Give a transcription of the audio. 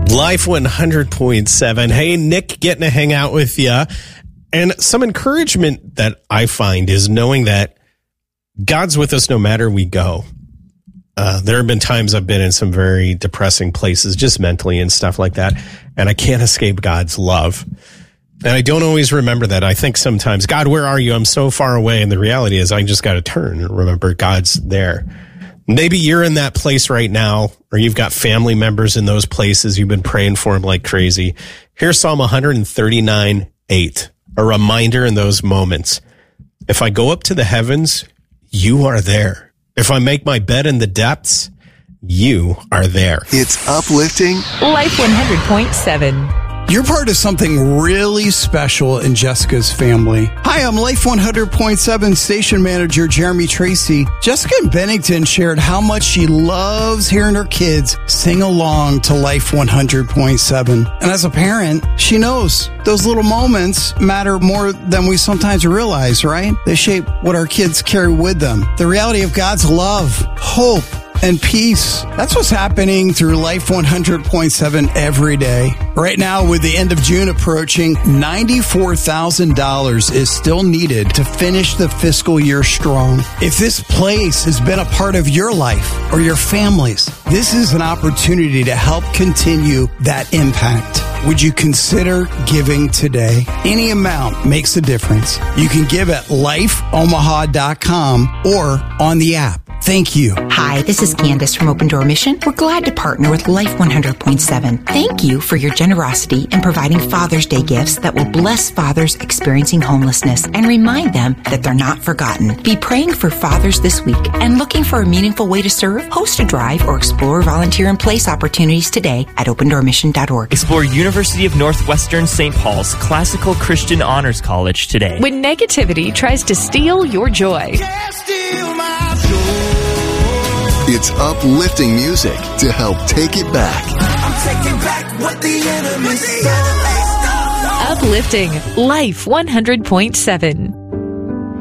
Life 100.7. Hey, Nick, getting to hang out with you. And some encouragement that I find is knowing that God's with us no matter we go. There have been times I've been in some very depressing places, just mentally and stuff like that, and I can't escape God's love. And I don't always remember that. I think sometimes, God, where are you? I'm so far away. And the reality is I just got to turn and remember God's there. Maybe you're in that place right now, or you've got family members in those places. You've been praying for them like crazy. Here's Psalm 139:8, a reminder in those moments. If I go up to the heavens, you are there. If I make my bed in the depths, you are there. It's uplifting. Life 100.7. You're part of something really special in Jessica's family. Hi, I'm Life 100.7 station manager Jeremy Tracy. Jessica in Bennington shared how much she loves hearing her kids sing along to Life 100.7. And as a parent, she knows those little moments matter more than we sometimes realize, right? They shape what our kids carry with them. The reality of God's love, hope, and peace. That's what's happening through Life 100.7 every day. Right now, with the end of June approaching, $94,000 is still needed to finish the fiscal year strong. If this place has been a part of your life or your family's, this is an opportunity to help continue that impact. Would you consider giving today? Any amount makes a difference. You can give at lifeomaha.com or on the app. Thank you. Hi, this is Candace from Open Door Mission. We're glad to partner with Life 100.7. Thank you for your generosity in providing Father's Day gifts that will bless fathers experiencing homelessness and remind them that they're not forgotten. Be praying for fathers this week and looking for a meaningful way to serve? Host a drive or explore volunteer in place opportunities today at opendoormission.org. Explore University of Northwestern St. Paul's Classical Christian Honors College today. When negativity tries to steal your joy. It's uplifting music to help take it back. I'm taking back what the enemy stole. Uplifting Life 100.7.